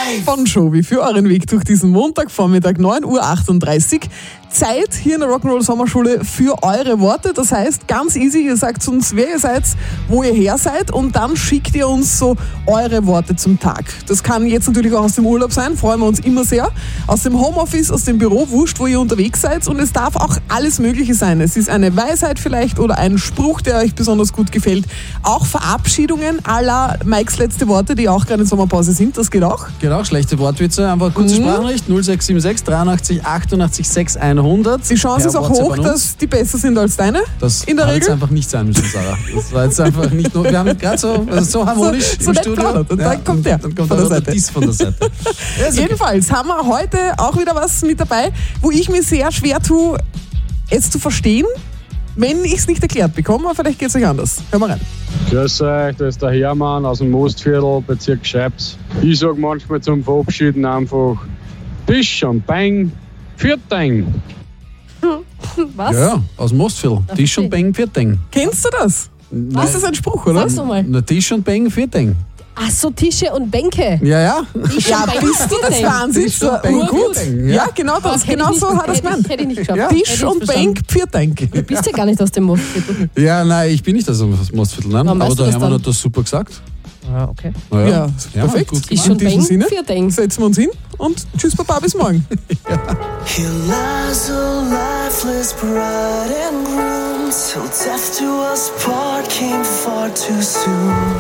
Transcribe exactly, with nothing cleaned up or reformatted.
Bon Jovi für euren Weg durch diesen Montagvormittag, neun Uhr achtunddreißig. Zeit hier in der Rock'n'Roll Sommerschule für eure Worte. Das heißt, ganz easy, ihr sagt uns, wer ihr seid, wo ihr her seid und dann schickt ihr uns so eure Worte zum Tag. Das kann jetzt natürlich auch aus dem Urlaub sein, freuen wir uns immer sehr. Aus dem Homeoffice, aus dem Büro, wurscht, wo ihr unterwegs seid, und es darf auch alles Mögliche sein. Es ist eine Weisheit vielleicht oder ein Spruch, der euch besonders gut gefällt. Auch Verabschiedungen à la Mikes letzte Worte, die auch gerade in Sommerpause sind, das geht auch. Geht auch, schlechte Wortwitze, einfach kurze Mhm. Sprachnachricht null sechs sieben sechs dreiundachtzig achtundachtzig sechshundert. Die Chance Per ist auch WhatsApp hoch, an uns. dass die besser sind als deine. Das in der hat jetzt Regel. einfach nicht sein müssen, Sarah. Das war jetzt einfach nicht nur, wir haben gerade so, also so harmonisch So- so im nett Studio. geplaudert. Und dann kommt der dann kommt von auch der noch Seite. Diss von der Seite. Ja, ist okay. Jedenfalls haben wir heute auch wieder was mit dabei, wo ich mir sehr schwer tue, es zu verstehen, wenn ich es nicht erklärt bekomme, aber vielleicht geht es euch anders. Hören wir rein. Grüß euch, das ist der Hermann aus dem Mostviertel, Bezirk Scheibs. Ich sage manchmal zum Verabschieden einfach Tisch und Bang, Viertang. Was? Ja, ja, aus dem Mostviertel. Tisch und Bang, Vierteng. Kennst du das? Das ist ein Spruch, oder? Sag's nochmal. Na, Tisch und Bang, Vierteng. Ach so, Tische und Bänke. Ja, ja. Ja, bist du des Wahnsinns? Tisch und Bank, Urgut. Vierteng, Ja, ja. genau das. Hätte ich Genau nicht- so hat er es hätte ich- gemeint. Hätte ich nicht geschafft. Ja. Hätte ich Tisch und verstanden. Bank, Viertank. Du bist ja gar nicht aus dem Mostviertel. Ja, nein, ich bin nicht aus dem Mostviertel, nein. Warum Aber weißt du der das Hermann dann? hat das super gesagt. Ah, okay. Na Ja, ja, perfekt. gut Ist gemacht. schon In diesem Bang, Sinne. vier Deng. Setzen wir uns hin und tschüss, Papa, bis morgen. He lies a lifeless bride and groom till death do us part came far too soon.